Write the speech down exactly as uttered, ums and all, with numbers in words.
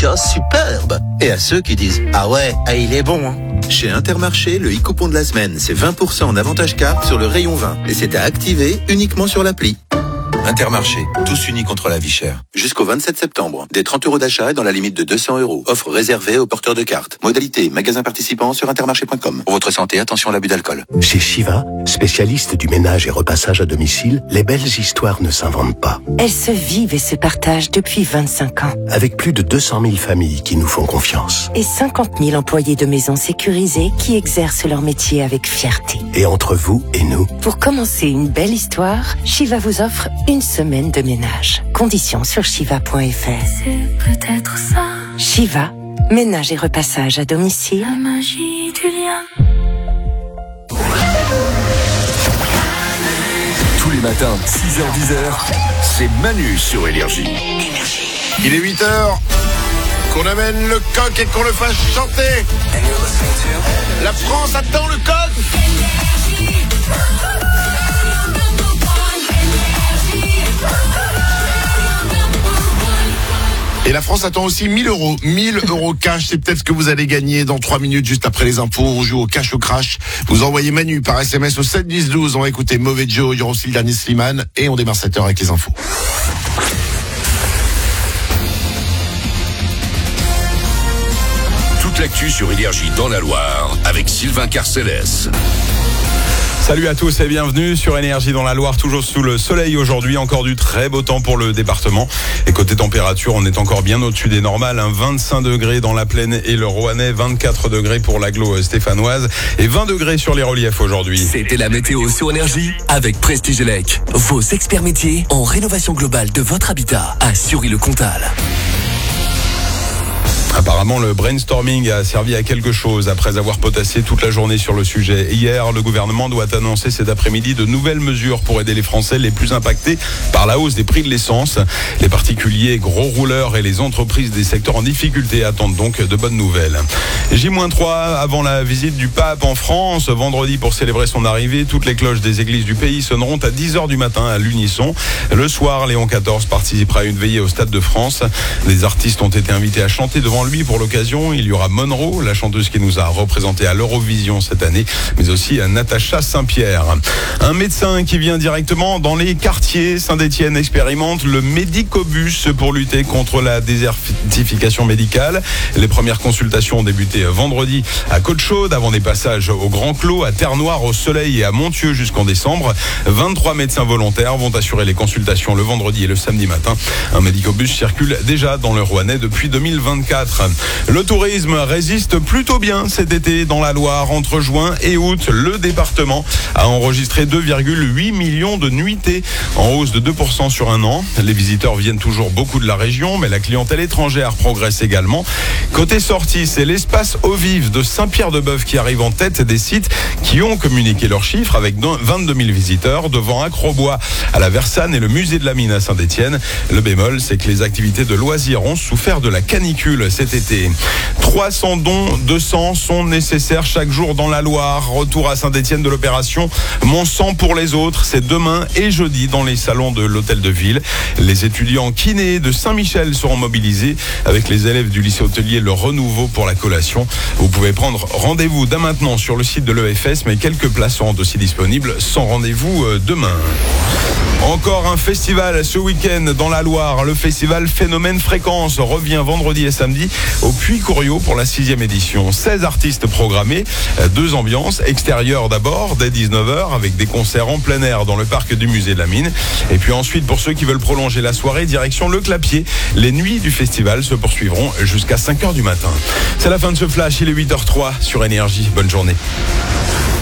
Vodka superbe. Et à ceux qui disent « Ah ouais, ah, il est bon hein ». Chez Intermarché, le e-coupon de la semaine, c'est vingt pour cent en avantage carte sur le rayon vin. Et c'est à activer uniquement sur l'appli. Intermarché, tous unis contre la vie chère. Jusqu'au vingt-sept septembre, des trente euros d'achat et dans la limite de deux cents euros. Offre réservée aux porteurs de cartes. Modalité, magasin participant sur intermarché point com. Pour votre santé, attention à l'abus d'alcool. Chez Shiva, spécialiste du ménage et repassage à domicile, les belles histoires ne s'inventent pas. Elles se vivent et se partagent depuis vingt-cinq ans. Avec plus de deux cent mille familles qui nous font confiance. Et cinquante mille employés de maisons sécurisées qui exercent leur métier avec fierté. Et entre vous et nous. Pour commencer une belle histoire, Shiva vous offre une semaine de ménage. Conditions sur shiva point f r. C'est peut-être ça. Shiva, ménage et repassage à domicile. La magie du lien. Tous les matins, six heures dix heures, c'est Manu sur Énergie. Il est huit heures. Qu'on amène le coq et qu'on le fasse chanter. La France attend le coq. Et la France attend aussi mille euros. mille euros cash, c'est peut-être ce que vous allez gagner dans trois minutes juste après les infos. On joue au cash au crash. Vous envoyez Manu par S M S au sept dix douze. On va écouter Mauvais Joe, il y aura aussi le dernier Slimane. Et on démarre cette heure avec les infos. Toute l'actu sur Énergie dans la Loire avec Sylvain Carcellès. Salut à tous et bienvenue sur Énergie dans la Loire, toujours sous le soleil aujourd'hui, encore du très beau temps pour le département. Et côté température, on est encore bien au-dessus des normales, hein, vingt-cinq degrés dans la Plaine et le Roannais, vingt-quatre degrés pour l'agglo stéphanoise et vingt degrés sur les reliefs aujourd'hui. C'était la météo sur Énergie avec Prestige Elec. Vos experts métiers en rénovation globale de votre habitat à Sury-le-Comtal. Apparemment, le brainstorming a servi à quelque chose après avoir potassé toute la journée sur le sujet. Hier, le gouvernement doit annoncer cet après-midi de nouvelles mesures pour aider les Français les plus impactés par la hausse des prix de l'essence. Les particuliers, gros rouleurs et les entreprises des secteurs en difficulté attendent donc de bonnes nouvelles. J trois avant la visite du pape en France. Vendredi, pour célébrer son arrivée, toutes les cloches des églises du pays sonneront à dix heures du matin à l'unisson. Le soir, Léon quatorze participera à une veillée au Stade de France. Des artistes ont été invités à chanter devant lui pour l'occasion. Il y aura Monroe, la chanteuse qui nous a représenté à l'Eurovision cette année, mais aussi à Natacha Saint-Pierre. Un médecin qui vient directement dans les quartiers. Saint-Étienne expérimente le médicobus pour lutter contre la désertification médicale. Les premières consultations ont débuté vendredi à Côte-Chaude, avant des passages au Grand Clos, à Terre-Noire, au Soleil et à Montieu jusqu'en décembre. vingt-trois médecins volontaires vont assurer les consultations le vendredi et le samedi matin. Un médicobus circule déjà dans le Roannais depuis deux mille vingt-quatre. Le tourisme résiste plutôt bien cet été dans la Loire. Entre juin et août, le département a enregistré deux virgule huit millions de nuitées, en hausse de deux pour cent sur un an. Les visiteurs viennent toujours beaucoup de la région, mais la clientèle étrangère progresse également. Côté sortie, c'est l'espace Eau Vive de Saint-Pierre-de-Bœuf qui arrive en tête des sites qui ont communiqué leurs chiffres, avec vingt-deux mille visiteurs, devant Acrobois à la Versanne et le musée de la Mine à Saint-Étienne. Le bémol, c'est que les activités de loisirs ont souffert de la canicule cet été. trois cents dons de sang sont nécessaires chaque jour dans la Loire. Retour à Saint-Étienne de l'opération Mon sang pour les autres. C'est demain et jeudi dans les salons de l'hôtel de ville. Les étudiants kinés de Saint-Michel seront mobilisés avec les élèves du lycée hôtelier Le Renouveau pour la collation. Vous pouvez prendre rendez-vous dès maintenant sur le site de l'E F S, mais quelques places seront aussi disponibles sans rendez-vous demain. Encore un festival ce week-end dans la Loire. Le festival Phénomène Fréquence revient vendredi et samedi au Puy-Couriot pour la sixième édition. seize artistes programmés, deux ambiances. Extérieures d'abord, dès dix-neuf heures, avec des concerts en plein air dans le parc du musée de la Mine. Et puis ensuite, pour ceux qui veulent prolonger la soirée, direction Le Clapier. Les nuits du festival se poursuivront jusqu'à cinq heures du matin. C'est la fin de ce flash, il est huit heures zéro trois sur Énergie. Bonne journée.